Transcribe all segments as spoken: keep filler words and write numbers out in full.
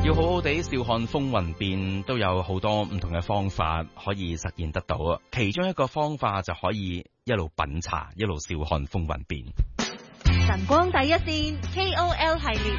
要好好地笑看風雲變，都有好多唔同嘅方法可以實現得到啊！其中一個方法就可以一路品茶，一路笑看風雲變。 晨光第一線 K O L 系列。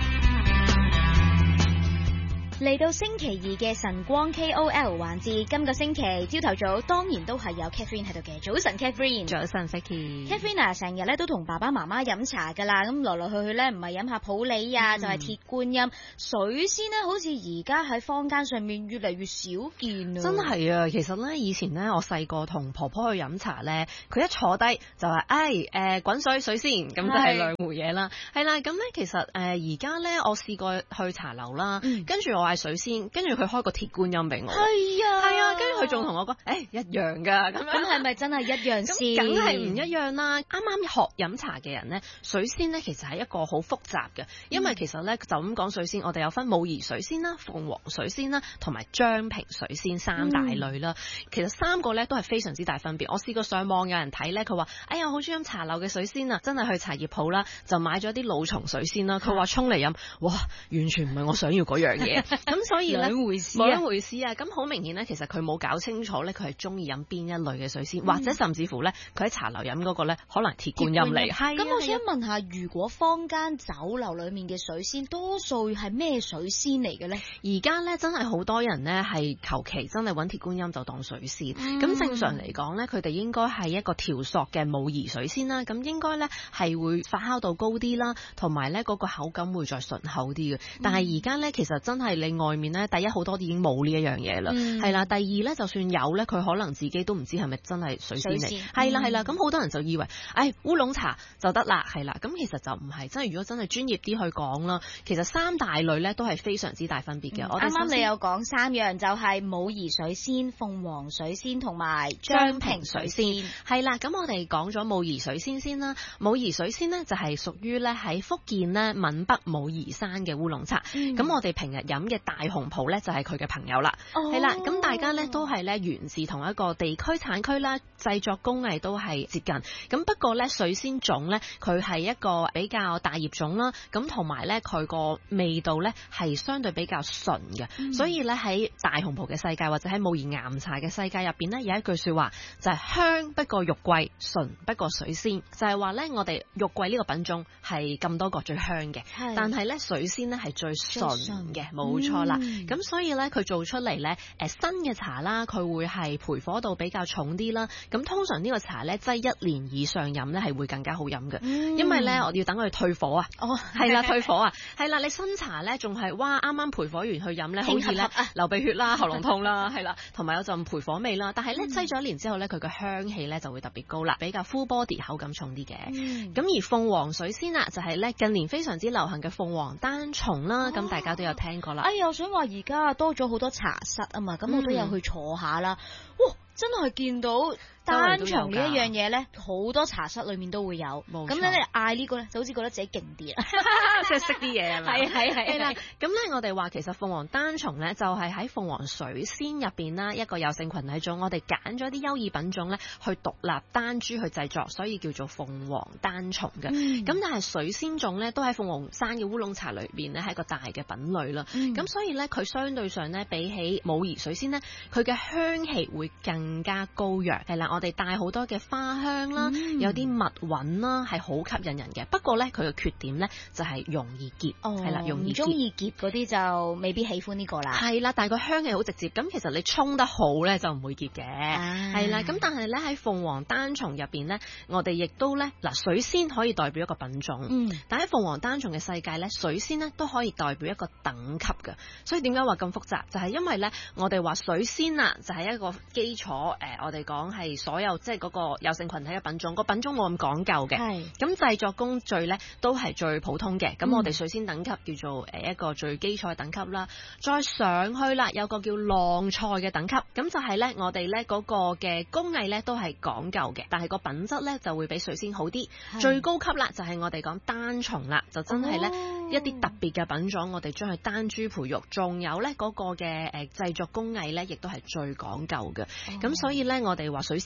嚟到星期二嘅晨光 K O L 環節，今個星期朝頭早當然都係有 Catherine 喺度嘅。早晨 Catherine。 早晨 Vicky。 Catherine 啊，成日咧都同爸爸媽媽飲茶噶啦，咁來來去去咧唔係飲下普洱啊，嗯、就係鐵觀音水仙咧，好似而家喺坊間上面越嚟越少見啊！ 真係啊，其實咧以前咧我細個同婆婆去飲茶咧，佢一坐低就話，唉，誒、呃、滾水水仙，咁就係兩回嘢啦。係啦，咁咧其實誒而家咧我試過去茶樓啦，嗯、跟住我。水仙，跟住佢開個鐵觀音俾我。係啊，係啊，跟住佢仲同我講，誒、欸、一樣㗎，咁樣。咁係咪真係一樣先？梗係唔一樣啦。啱啱學飲茶嘅人咧，水仙咧其實係一個好複雜嘅，因為其實咧就咁講水仙，我哋有分武夷水仙啦、鳳凰水仙啦，同埋章平水仙三大類啦。嗯、其實三個咧都係非常之大分別。我試過上網有人睇咧，佢話：哎呀，好中意飲茶樓嘅水仙啊！真係去茶葉鋪啦，就買咗啲老松水仙啦。佢話沖嚟飲，哇，完全唔係我想要嗰樣嘢。咁所以咧，兩回事，兩回事啊！咁好明顯咧，其實佢冇搞清楚咧，佢係中意飲邊一類嘅水仙，嗯、或者甚至乎咧，佢喺茶樓飲嗰個咧，可能鐵觀音嚟。係。咁我想問下，如果坊間酒樓裏面嘅水仙，多數係咩水仙嚟嘅咧？而家咧真係好多人咧係求其真係揾鐵觀音就當水仙。咁、嗯、正常嚟講咧，佢哋應該係一個條索嘅武夷水仙啦。咁應該咧係會發酵度高啲啦，同埋咧嗰個口感會再順口啲嘅。但係而家咧其實真係你外面咧，第一好多已經冇呢一樣嘢啦，係啦、嗯。第二咧，就算有咧，佢可能自己都唔知係咪真係水仙嚟。係啦係啦，咁好、嗯、多人就以為，誒烏龍茶就得啦，係啦。咁其實就唔係，真係如果真係專業啲去講啦，其實三大類咧都係非常之大分別嘅。啱啱、嗯、你有講三樣，就係、是、武夷水仙、鳳凰水仙同埋章平水仙。係啦，咁我哋講咗武夷水仙先啦。武夷水仙呢，就係屬於咧喺福建咧閩北武夷山嘅烏龍茶。咁、嗯、我哋平日飲嘅大紅袍咧就係佢嘅朋友啦，係啦、哦，咁大家咧都係咧源自同一個地區產區啦，製作工藝都係接近，咁不過咧水仙種咧佢係一個比較大葉種啦，咁同埋咧佢個味道咧係相對比較純嘅，嗯、所以咧喺大紅袍嘅世界或者喺武夷岩茶嘅世界入邊咧有一句說話就係、是、香不過玉桂，純不過水仙，就係話咧我哋玉桂呢個品種係咁多個最香嘅，是但係咧水仙咧係最純嘅，冇錯啦。咁、嗯、所以咧，佢做出嚟咧，誒新嘅茶啦，佢會係焙火度比較重啲啦。咁通常呢個茶咧，擠一年以上飲咧，係會更加好飲嘅。嗯、因為咧，我要等佢退火啊。哦，係啦，退火啊，係啦。你新茶咧，仲係哇，啱啱焙火完去飲咧，好易咧流鼻血啦、喉嚨痛啦，係啦，同埋有陣焙火味啦。但係咧，擠咗一年之後咧，佢嘅香氣咧就會特別高啦，比較 full body 口感重啲嘅。咁、嗯、而鳳凰水仙啊，就係、是、咧近年非常之流行嘅鳳凰單叢啦，咁、哦、大家都有聽過啦。哎呀，我想話而家多咗好多茶室啊嘛，咁我都有去坐下啦。嗯、哇，真係見到單叢呢一樣嘢咧，好多茶室裏面都會有。咁咧，你嗌呢個咧，就好似覺得自己勁啲啊，即係識啲嘢係咪？係係係啦。咁咧，我哋話其實鳳凰單叢咧，就係喺鳳凰水仙入邊啦，一個有性群體種，我哋揀咗啲優異品種咧，去獨立單株去製作，所以叫做鳳凰單叢嘅。咁、嗯、但係水仙種咧，都喺鳳凰山嘅烏龍茶裏邊咧，係一個大嘅品類啦。咁、嗯、所以咧，佢相對上咧，比起武夷水仙咧，佢嘅香氣會更加高揚。係啦。我哋帶好多嘅花香啦，嗯、有啲蜜韻啦，係好吸引人嘅。不過咧，佢嘅缺點咧就係、是、容易澀，係啦、哦，容易中意澀嗰啲就未必喜歡呢個啦。係啦，但係個香氣好直接。咁其實你沖得好咧，就唔會澀嘅。係啦、啊，咁但係咧喺鳳凰單叢入邊咧，我哋亦都咧嗱，水仙可以代表一個品種，嗯、但喺鳳凰單叢嘅世界咧，水仙咧都可以代表一個等級嘅。所以點解話咁複雜？就係、是、因為咧，我哋話水仙啊，就係一個基礎。誒、呃，我哋講係。所有即係嗰個有性群體嘅品種，個品種冇咁講究嘅。係咁製作工序咧，都係最普通嘅。咁、嗯、我哋水仙等級叫做誒一個最基礎嘅等級啦。再上去啦，有個叫浪菜嘅等級。咁就係咧，我哋咧嗰個嘅工藝咧都係講究嘅，但係個品質咧就會比水仙好啲。是最高級啦，就係我哋講單叢啦，就真係咧、哦、一啲特別嘅品種，我哋將佢單株培育，仲有咧嗰個嘅誒製作工藝咧，亦都係最講究嘅。咁、哦、所以咧，我哋話水仙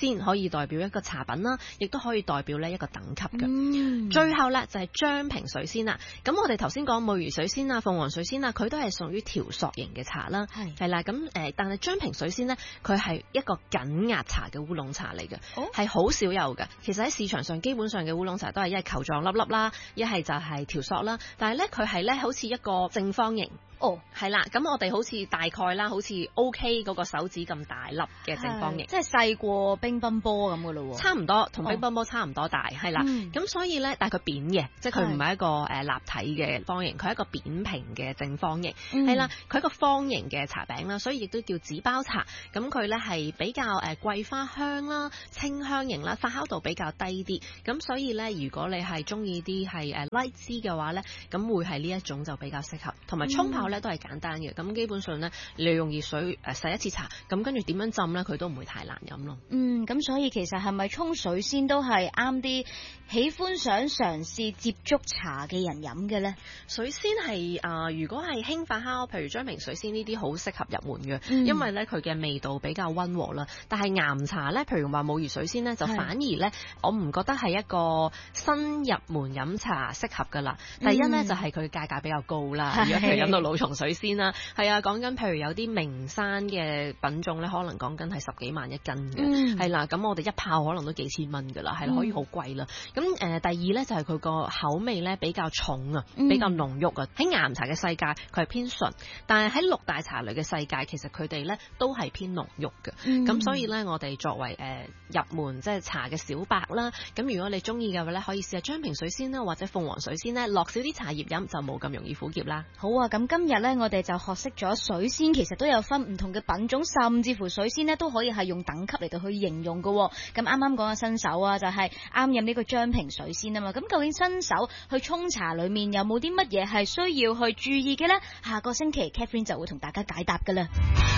仙可以代表一個茶品啦，亦都可以代表呢一個等級嘅。 嗯、 最後咧就係張平水仙啦。咁我哋頭先講武夷水仙啊、鳳凰水仙啊，佢都係屬於條索型嘅茶啦。係係啦，咁誒，但係張平水仙呢，佢係一個緊壓茶嘅烏龍茶嚟嘅，係好、哦、少有嘅。其實喺市場上基本上嘅烏龍茶都係一係球狀粒粒啦，一係就係條索啦。但係咧佢係咧好似一個正方形。哦，係啦，咁我哋好似大概啦，好似 OK 嗰個手指咁大粒嘅正方形， 即係細過乒乓波咁嘅咯喎， 差唔多，同乒乓波差唔多大，係啦、哦。咁、嗯、所以咧，但係佢扁嘅，即係佢唔係一個誒立體嘅方形，佢係一個扁平嘅正方形，係、嗯、啦，佢係一個方形嘅茶餅啦，所以亦都叫紙包茶。咁佢咧係比較誒桂花香啦、清香型啦，發酵度比較低啲。咁所以咧，如果你係中意啲係誒 light 啲嘅話咧，咁會係呢一種就比較適合，同埋沖泡咧。都係簡單嘅，咁基本上咧，你用熱水誒洗一次茶，咁跟住點樣浸咧，佢都唔會太難飲咯。 嗯，咁所以其實係咪沖水仙都係啱啲喜歡想嘗試接觸茶嘅人飲嘅咧？水仙係啊、呃，如果係輕發酵，譬如張平水仙呢啲好適合入門嘅，嗯、因為咧佢嘅味道比較溫和啦。但係岩茶咧，譬如話武夷水仙咧，就反而咧，我唔覺得係一個新入門飲茶適合噶啦。第一咧、嗯、就係佢價格比較高啦，如果譬如飲到老松水仙啦，係啊，講緊譬如有啲名山嘅品種咧，可能講緊係十幾萬一斤嘅，係啦、嗯，咁我哋一泡可能都幾千蚊噶啦，係、嗯、可以好貴啦。咁誒、呃，第二咧就係佢個口味咧比較重啊，比較濃郁啊。喺岩茶嘅世界，佢係偏純，但係喺六大茶類嘅世界，其實佢哋咧都係偏濃郁嘅。咁、嗯、所以咧，我哋作為誒、呃、入門即係茶嘅小白啦，咁如果你中意嘅話咧，可以試下張平水仙啦，或者鳳凰水仙咧，落少啲茶葉飲就冇咁容易苦澀啦。 好啊，咁今日咧我哋就學識咗水仙其實都有分唔同嘅品種，甚至乎水仙咧都可以係用等級嚟到去形容嘅。咁啱啱講嘅新手啊，就係啱飲呢個張平水仙啊嘛。咁究竟新手去沖茶裏面有冇啲乜嘢係需要去注意嘅呢？下個星期 Catherine 就會同大家解答噶啦。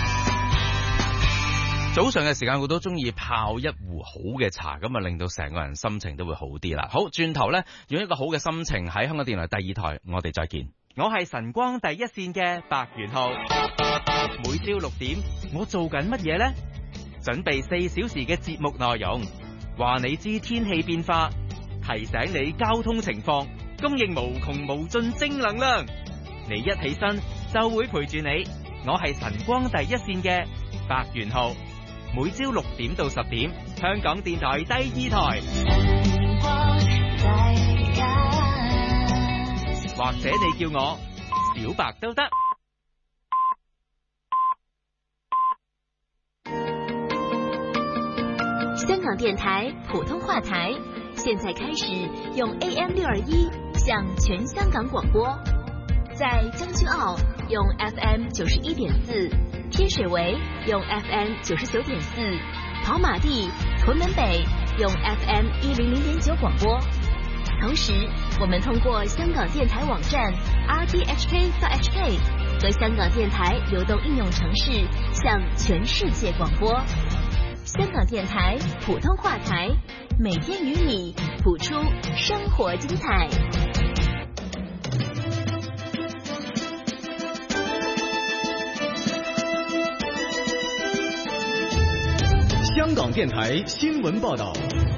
早上嘅時間我都中意泡一壺好嘅茶，咁啊令到成個人心情都會好啲啦。好，轉頭呢，用一個好嘅心情喺香港電台第二台，我哋再見。我係晨光第一線嘅白元浩，每朝六點我做緊乜嘢呢？準備四小時嘅節目內容，話你知天氣變化，提醒你交通情況，供應無窮無盡正能量。你一起身就會陪住你，我係晨光第一線嘅白元浩，每朝六點到十點，香港電台第二台。或者你叫我小白都得。 香港電台普通話台，現在開始用 A M 六二一向全香港廣播，在將軍澳用 F M 九十一點四，天水圍用 F M 九十九點四，跑馬地、屯門北用 F M 一零零點九廣播。同時，我們通過香港電台網站 r t h k dot h k 和香港電台流動應用程式向全世界廣播。香港電台普通話台，每天與你譜出生活精彩。 香港電台新聞報道。